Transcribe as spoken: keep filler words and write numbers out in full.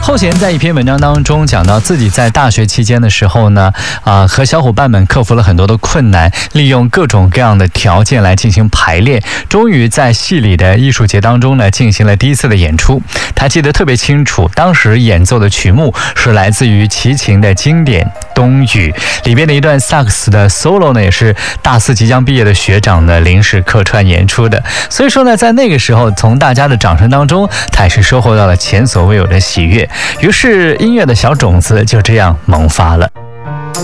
后弦在一篇文章当中讲到自己在大学期间的时候呢，啊、呃，和小伙伴们克服了很多的困难，利用各种各样的条件来进行排练，终于在戏里的艺术节当中呢进行了第一次的演出。他记得特别清楚，当时演奏的曲目是来自于齐秦的经典《冬雨》里边的一段萨克斯的 solo 呢，也是大四即将毕业的学长呢临时客串演出的。所以说呢，在那个时候，从大家的掌声当中，他也是收获到了前所未有的喜悦。于是音乐的小种子就这样萌发了。